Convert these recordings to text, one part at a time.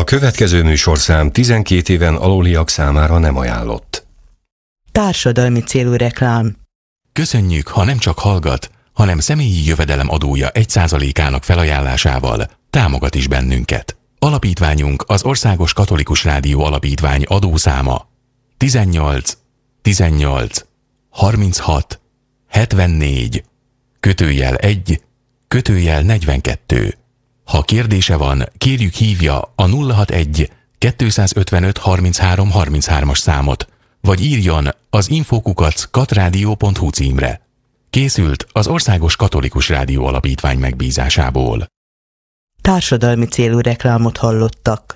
A következő műsorszám 12 éven aluliak számára nem ajánlott. Társadalmi célú reklám. Köszönjük, ha nem csak hallgat, hanem személyi jövedelem adója 1%-ának felajánlásával támogat is bennünket. Alapítványunk az Országos Katolikus Rádió Alapítvány adószáma 18 18 36 74 /1 /42. Ha kérdése van, kérjük hívja a 061 255 33 33-as számot, vagy írjon az info@katradio.hu címre. Készült az Országos Katolikus Rádió Alapítvány megbízásából. Társadalmi célú reklámot hallottak.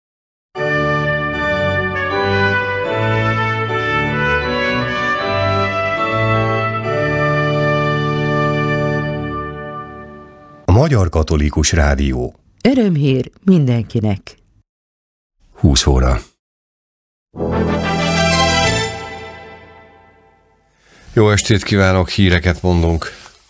A Magyar Katolikus Rádió. Örömhír mindenkinek. 20 óra. Jó estét kívánok, híreket mondunk.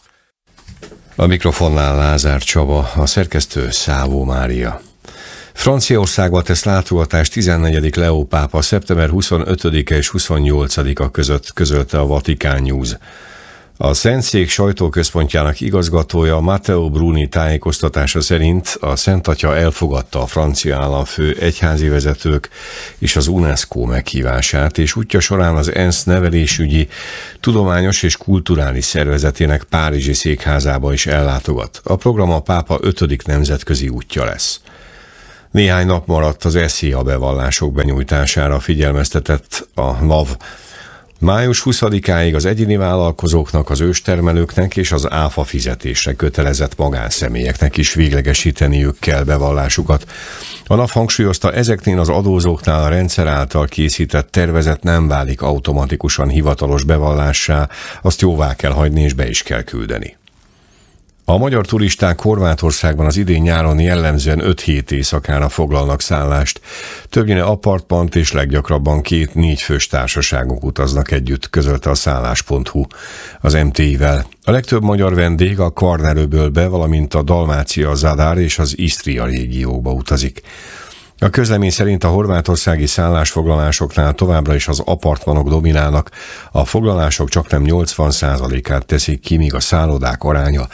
A mikrofonnál Lázár Csaba, a szerkesztő Szávó Mária. Franciaországba tesz látogatást 14. Leó pápa szeptember 25-e és 28-a között, közölte a Vatikán News. A Szentszék sajtóközpontjának igazgatója Matteo Bruni tájékoztatása szerint a Szent Atya elfogadta a francia államfő, egyházi vezetők és az UNESCO meghívását, és útja során az ENSZ nevelésügyi, tudományos és kulturális szervezetének párizsi székházába is ellátogat. A program a pápa 5. nemzetközi útja lesz. Néhány nap maradt az SZIA bevallások benyújtására, figyelmeztetett a NAV. Május 20-áig az egyéni vállalkozóknak, az őstermelőknek és az áfa fizetésre kötelezett magánszemélyeknek is véglegesíteniük kell bevallásukat. A NAV hangsúlyozta, ezeknél az adózóknál a rendszer által készített tervezet nem válik automatikusan hivatalos bevallássá, azt jóvá kell hagyni és be is kell küldeni. A magyar turisták Horvátországban az idén nyáron jellemzően 5-7 éjszakára foglalnak szállást. Többnyire apartmant és leggyakrabban 2-4 fős társaságok utaznak együtt, közölte a szállás.hu az MTI-vel. A legtöbb magyar vendég a Kvarneröbölbe, valamint a Dalmácia, Zadar és az Isztria régióba utazik. A közlemény szerint a horvátországi szállásfoglalásoknál továbbra is az apartmanok dominálnak, a foglalások csaknem 80%-át teszik ki, míg a szállodák aránya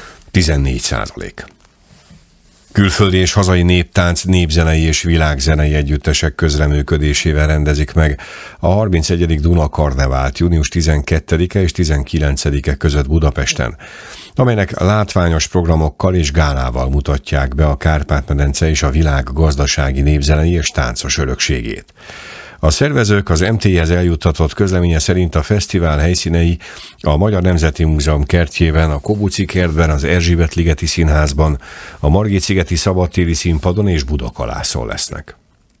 14%. Külföldi és hazai néptánc, népzenei és világzenei együttesek közreműködésével rendezik meg a 31. Duna Karnevált június 12-e és 19-e között Budapesten, amelynek látványos programokkal és gálával mutatják be a Kárpát-medence és a világ gazdasági, népzenei és táncos örökségét. A szervezők az MT-hez eljuttatott közleménye szerint a fesztivál helyszínei a Magyar Nemzeti Múzeum kertjében, a Kobuci kertben, az Erzsébet-ligeti Színházban, a Margit-szigeti szabadtéri színpadon és Budakalászon lesznek.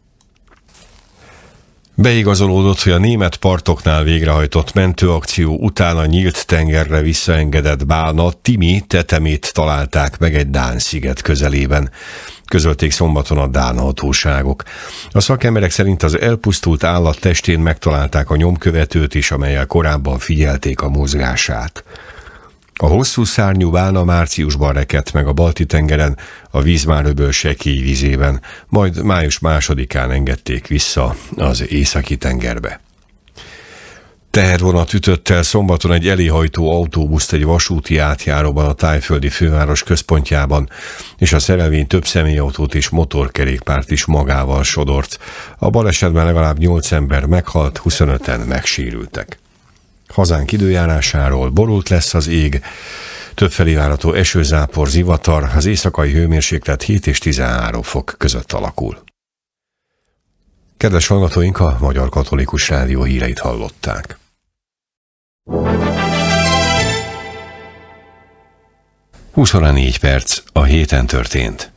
Beigazolódott, hogy a német partoknál végrehajtott mentőakció után a nyílt tengerre visszaengedett bálna Timi tetemét találták meg egy dán sziget közelében, közölték szombaton a dán hatóságok. A szakemberek szerint az elpusztult állat testén megtalálták a nyomkövetőt is, amellyel korábban figyelték a mozgását. A hosszú szárnyú bálna márciusban rekedt meg a Balti-tengeren, a Vízmár-öböl sekély vízében, majd május 2-án engedték vissza az Északi-tengerbe. Tehervonat ütött el szombaton egy elihajtó autóbuszt egy vasúti átjáróban a thaiföldi főváros központjában, és a szerelvény több személyautót és motorkerékpárt is magával sodort. A balesetben legalább 8 ember meghalt, 25-en megsérültek. Hazánk időjárásáról: borult lesz az ég, többfelé várható esőzápor, zivatar, az éjszakai hőmérséklet 7 és 13 fok között alakul. Kedves hallgatóink, a Magyar Katolikus Rádió híreit hallották. Húsz óra 4 perc, a héten történt.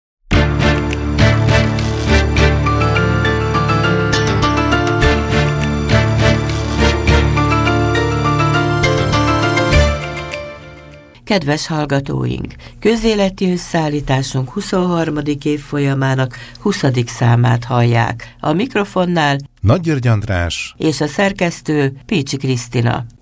Kedves hallgatóink! Közéleti összeállításunk 23. évfolyamának 20. számát hallják. A mikrofonnál Nagy György András és a szerkesztő Pécsi Krisztina.